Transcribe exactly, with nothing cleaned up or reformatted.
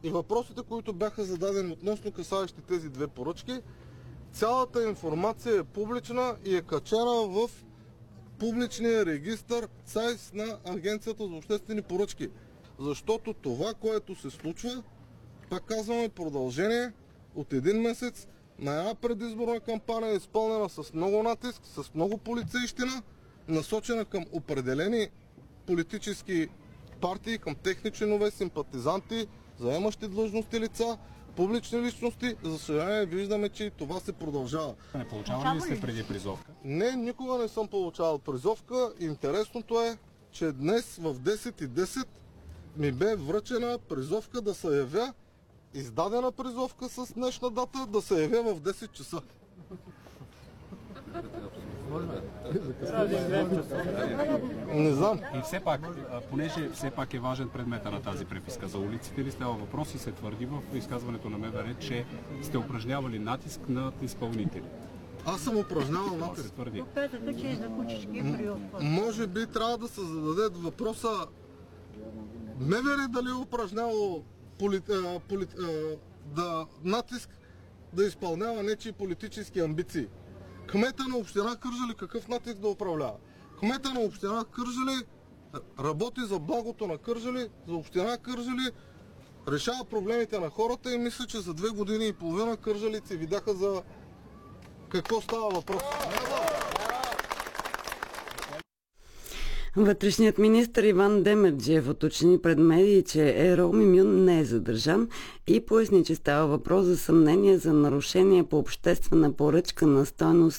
и въпросите, които бяха зададени относно касаещи тези две поръчки, цялата информация е публична и е качена в публичния регистър сайт на Агенцията за обществени поръчки. Защото това, което се случва, пак казваме, продължение от един месец на една предизборна кампания, изпълнена с много натиск, с много полицейщина, насочена към определени политически партии, към техни членове, симпатизанти, заемащи длъжности лица, публични личности. За съжаление виждаме, че това се продължава. Не получавали ли сте преди призовка? Не, никога не съм получавал призовка. Интересното е, че днес в десет и десет ми бе връчена призовка да се явя, издадена призовка с днешна дата, да се явя в десет часа. Не знам. И все пак, понеже все пак е важен предмета на тази преписка, за улиците ли става въпрос и се твърди в изказването на МВР, че сте упражнявали натиск над изпълнители? Аз съм упражнявал натиск. Може би трябва да се зададе въпроса МВР дали е упражнявало поли, а, поли, а, да, натиск да изпълнява нечии политически амбиции. Кмета на община Кърджали какъв натиск да управлява? Кмета на община Кърджали работи за благото на Кърджали, за община Кърджали, решава проблемите на хората и мисля, че за две години и половина кърджалици видяха за какво става въпрос. Вътрешният министър Иван Демерджиев уточни пред медии, че Ерол Мимюн не е задържан и поясни, че става въпрос за съмнение за нарушение по обществена поръчка на стойност